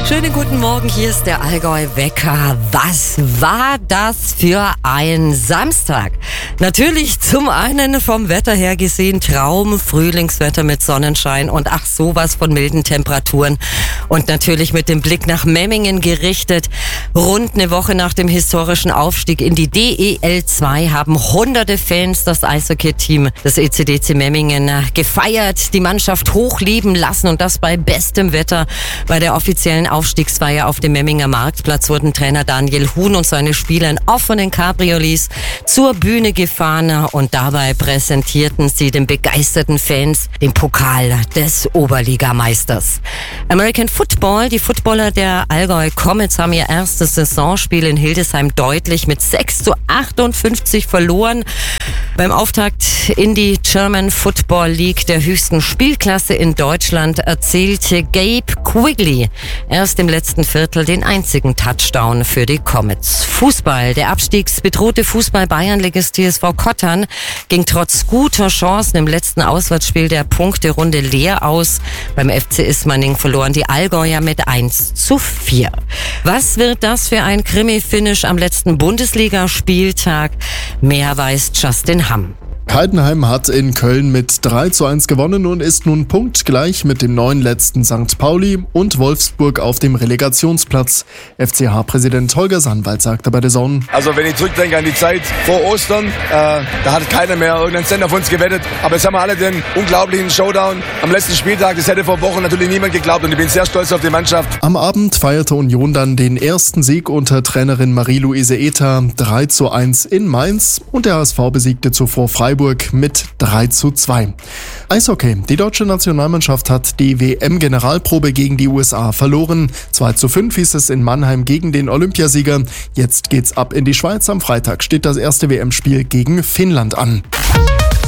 Schönen guten Morgen, hier ist der Allgäu-Wecker. Was war das für ein Samstag? Natürlich zum einen vom Wetter her gesehen Traum-Frühlingswetter mit Sonnenschein und ach sowas von milden Temperaturen. Und natürlich mit dem Blick nach Memmingen gerichtet. Rund eine Woche nach dem historischen Aufstieg in die DEL 2 haben hunderte Fans das Eishockey-Team des ECDC Memmingen gefeiert, die Mannschaft hochleben lassen und das bei bestem Wetter. Bei der offiziellen Aufstiegsfeier auf dem Memminger Marktplatz wurden Trainer Daniel Huhn und seine Spieler in offenen Cabriolets zur Bühne gefahren und dabei präsentierten sie den begeisterten Fans den Pokal des Oberligameisters. American Football, die Footballer der Allgäu Comets haben ihr erstes Saisonspiel in Hildesheim deutlich mit 6:58 verloren. Beim Auftakt in die German Football League der höchsten Spielklasse in Deutschland erzielte Gabe Quigley erst im letzten Viertel den einzigen Touchdown für die Comets. Fußball. Der abstiegsbedrohte Fußball-Bayernligist TSV Kottern ging trotz guter Chancen im letzten Auswärtsspiel der Punkterunde leer aus. Beim FC Ismaning verloren die Allgäuer mit 1:4. Was wird das für ein Krimi-Finish am letzten Bundesligaspieltag? Mehr weiß Justin Hamm. Heidenheim hat in Köln mit 3:1 gewonnen und ist nun punktgleich mit dem neuen letzten St. Pauli und Wolfsburg auf dem Relegationsplatz. FCH-Präsident Holger Sandwald sagte bei DAZN: Also wenn ich zurückdenke an die Zeit vor Ostern, da hat keiner mehr irgendeinen Cent auf uns gewettet. Aber jetzt haben wir alle den unglaublichen Showdown am letzten Spieltag. Das hätte vor Wochen natürlich niemand geglaubt und ich bin sehr stolz auf die Mannschaft. Am Abend feierte Union dann den ersten Sieg unter Trainerin Marie-Louise Ether, 3:1 in Mainz, und der HSV besiegte zuvor Freiburg mit 3:2. Eishockey. Die deutsche Nationalmannschaft hat die WM-Generalprobe gegen die USA verloren. 2:5 hieß es in Mannheim gegen den Olympiasieger. Jetzt geht's ab in die Schweiz. Am Freitag steht das erste WM-Spiel gegen Finnland an.